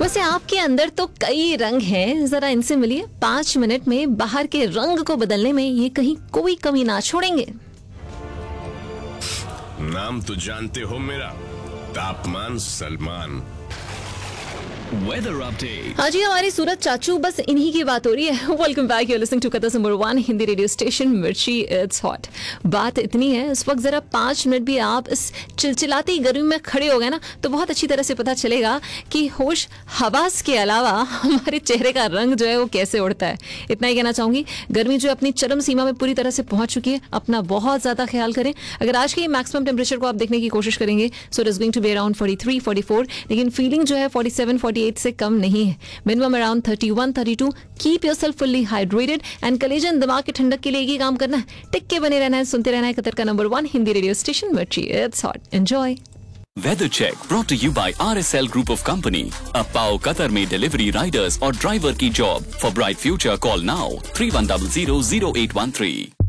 वैसे आपके अंदर तो कई रंग हैं, जरा इनसे मिलिए। 5 मिनट में बाहर के रंग को बदलने में ये कहीं कोई कमी ना छोड़ेंगे। नाम तो जानते हो मेरा, तापमान सलमान। Weather update. हाँ जी, हमारी सूरत चाचू, बस इन्हीं की बात हो रही है। Welcome back, you are listening to Qatar's number 1 Hindi radio station मिर्ची इट्स हॉट। बात इतनी है, इस वक्त जरा 5 मिनट भी आप इस चिलचिलाती गर्मी में खड़े हो गए ना, तो बहुत अच्छी तरह से पता चलेगा कि होश हवास के अलावा हमारे चेहरे का रंग जो है वो कैसे उड़ता है। इतना ही कहना चाहूंगी। गर्मी जो अपनी चरम सीमा में पूरी तरह से पहुंच चुकी है, अपना बहुत ज्यादा ख्याल करें। अगर आज के मैक्सिमम टेम्परेचर को आप देखने की कोशिश करेंगे, so it is going to be around 43, 44, लेकिन फीलिंग जो है 47, 48 से कम नहीं है। Minimum around 31, 32। Keep yourself fully hydrated and कलेजन दिमाग की ठंडक के लिए एक ही काम करना है, टिक के बने रहना है, सुनते रहना है कतर का नंबर 1 हिंदी रेडियो स्टेशन मिर्ची it's hot. Enjoy. Weather check brought to you by RSL Group of Company। अब पाओ कतर में डिलीवरी, राइडर्स और ड्राइवर की job. For bright future call now 31000813।